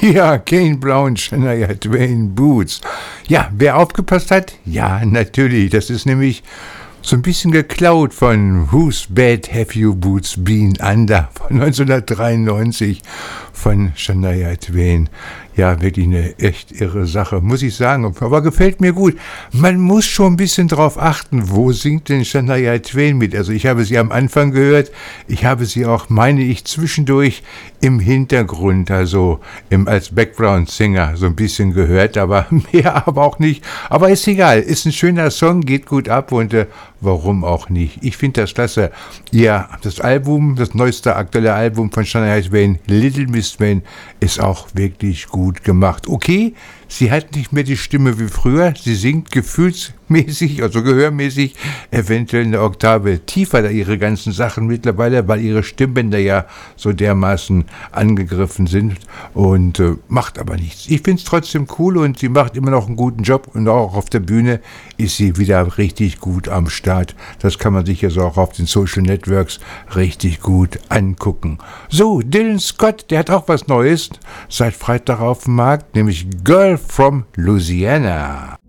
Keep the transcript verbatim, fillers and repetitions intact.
Ja, Kane Brown, Shania Twain, Boots. Ja, wer aufgepasst hat? Ja, natürlich. Das ist nämlich so ein bisschen geklaut von Whose Bed Have You Boots Been Under von neunzehnhundertdreiundneunzig von Shania Twain. Ja, wirklich eine echt irre Sache, muss ich sagen. Aber gefällt mir gut. Man muss schon ein bisschen drauf achten, wo singt denn Shania Twain mit? Also ich habe sie am Anfang gehört. Ich habe sie auch, meine ich, zwischendurch im Hintergrund, also im, als Background-Singer so ein bisschen gehört, aber mehr aber auch nicht. Aber ist egal, ist ein schöner Song, geht gut ab und äh, warum auch nicht? Ich finde das klasse. Ja, das Album, das neueste aktuelle Album von Shania Twain, Little Miss Twain, ist auch wirklich gut gemacht. Okay, sie hat nicht mehr die Stimme wie früher, sie singt gefühlsmäßig, also gehörmäßig, eventuell eine Oktave tiefer da ihre ganzen Sachen mittlerweile, weil ihre Stimmbänder ja so dermaßen angegriffen sind und äh, macht aber nichts. Ich finde es trotzdem cool und sie macht immer noch einen guten Job und auch auf der Bühne ist sie wieder richtig gut am Start. Das kann man sich jetzt auch auf den Social Networks richtig gut angucken. So, Dylan Scott, der hat auch was Neues seit Freitag auf dem Markt, nämlich Girl from Louisiana.